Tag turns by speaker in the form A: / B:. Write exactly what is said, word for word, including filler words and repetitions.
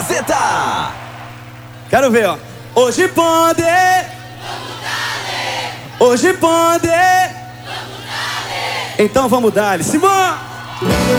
A: Gazeta.
B: Quero ver, ó. Hoje pode,
C: Vamos dar-lhe,
B: hoje pode,
C: vamos dar-lhe.
B: então vamos dar-lhe. Simão!